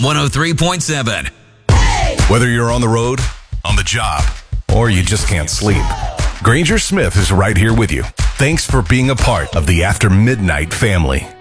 103.7. Whether you're on the road, on the job, or you just can't sleep, Granger Smith is right here with you. Thanks for being a part of the After Midnight family.